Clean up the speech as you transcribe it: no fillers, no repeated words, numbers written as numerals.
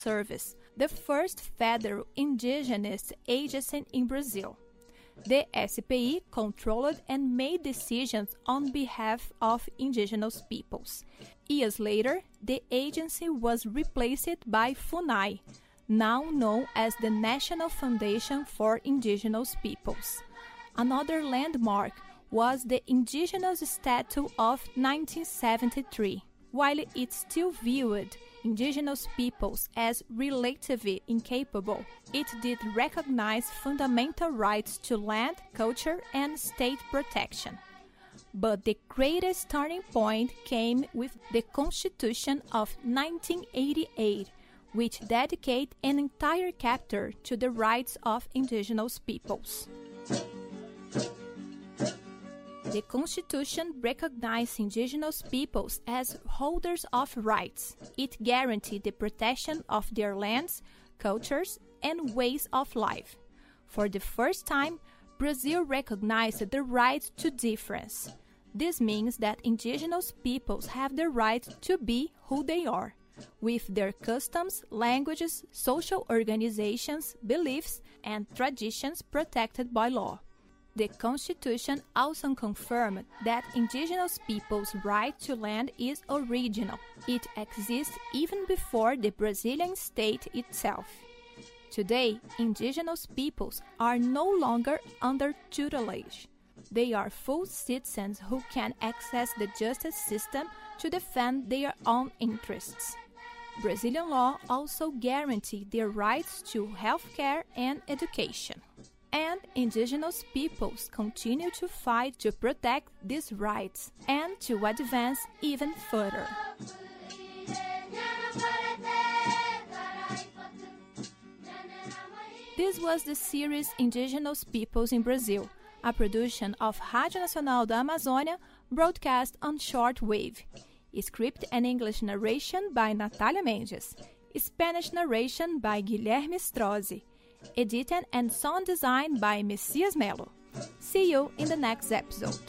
Service, the first federal indigenous agency in Brazil. The SPI controlled and made decisions on behalf of indigenous peoples. Years later, the agency was replaced by FUNAI, now known as the National Foundation for Indigenous Peoples. Another landmark was the Indigenous Statute of 1973. While it still viewed indigenous peoples as relatively incapable, it did recognize fundamental rights to land, culture, and state protection. But the greatest turning point came with the Constitution of 1988, which dedicated an entire chapter to the rights of indigenous peoples. The Constitution recognized indigenous peoples as holders of rights. It guaranteed the protection of their lands, cultures, and ways of life. For the first time, Brazil recognized the right to difference. This means that indigenous peoples have the right to be who they are, with their customs, languages, social organizations, beliefs, and traditions protected by law. The Constitution also confirmed that indigenous peoples' right to land is original. It exists even before the Brazilian state itself. Today, indigenous peoples are no longer under tutelage. They are full citizens who can access the justice system to defend their own interests. Brazilian law also guarantees their rights to healthcare and education. And indigenous peoples continue to fight to protect these rights and to advance even further. This was the series Indigenous Peoples in Brazil, a production of Rádio Nacional da Amazônia, broadcast on shortwave. Script and English narration by Natalia Mendes. Spanish narration by Guilherme Strozzi. Edited and sound design by Messias Melo. See you in the next episode.